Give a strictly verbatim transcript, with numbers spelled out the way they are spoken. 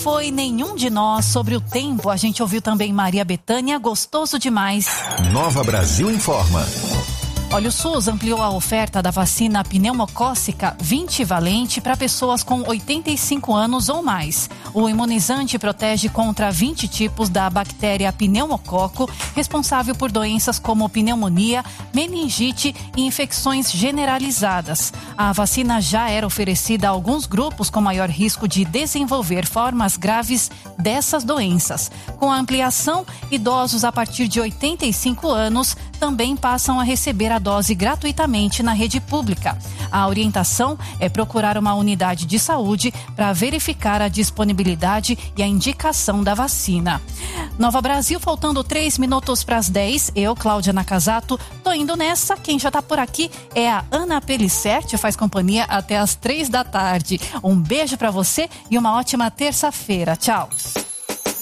foi Nenhum de Nós. Sobre o tempo, a gente ouviu também Maria Bethânia, Gostoso Demais. Nova Brasil Informa. Olha, o SUS ampliou a oferta da vacina pneumocócica vinte valente para pessoas com oitenta e cinco anos ou mais. O imunizante protege contra vinte tipos da bactéria pneumococo, responsável por doenças como pneumonia, meningite e infecções generalizadas. A vacina já era oferecida a alguns grupos com maior risco de desenvolver formas graves dessas doenças. Com a ampliação, idosos a partir de oitenta e cinco anos também passam a receber a dose gratuitamente na rede pública. A orientação é procurar uma unidade de saúde para verificar a disponibilidade e a indicação da vacina. Nova Brasil, faltando três minutos para as dez. Eu, Cláudia Nakazato, tô indo nessa. Quem já tá por aqui é a Ana Pellicerti, faz companhia até as três da tarde. Um beijo para você e uma ótima terça-feira. Tchau.